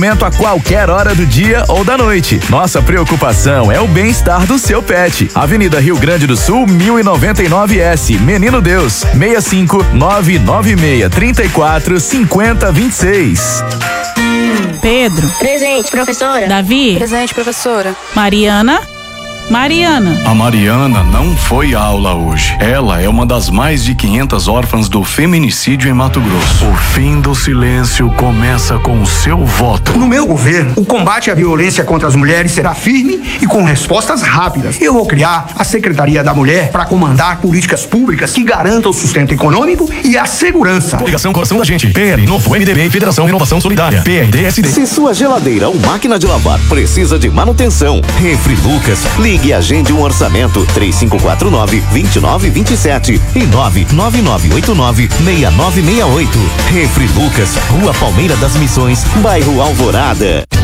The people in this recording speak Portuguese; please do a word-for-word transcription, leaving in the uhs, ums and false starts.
A qualquer hora do dia ou da noite. Nossa preocupação é o bem-estar do seu pet. Avenida Rio Grande do Sul, mil e noventa e nove S, Menino Deus, seis cinco nove nove seis três quatro cinco zero dois seis. Pedro. Presente, professora. Davi. Presente, professora. Mariana. Mariana. A Mariana não foi à aula hoje. Ela é uma das mais de quinhentas órfãs do feminicídio em Mato Grosso. O fim do silêncio começa com o seu voto. No meu governo, o combate à violência contra as mulheres será firme e com respostas rápidas. Eu vou criar a Secretaria da Mulher para comandar políticas públicas que garantam o sustento econômico e a segurança. Coligação Coração da Gente. P L, Novo M D B e Federação Inovação Solidária. P R D S D. Se sua geladeira ou máquina de lavar precisa de manutenção, Refri Lucas, ligue e agende um orçamento três cinco quatro nove, dois nove dois sete e nove nove nove oito nove, seis nove seis oito. Refri Lucas, Rua Palmeira das Missões, bairro Alvorada.